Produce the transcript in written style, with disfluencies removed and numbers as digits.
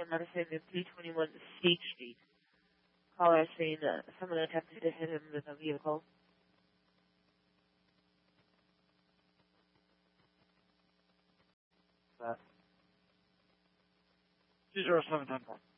Madison in 321 State Street. Caller saying that someone attempted to hit him with a vehicle. That 20710.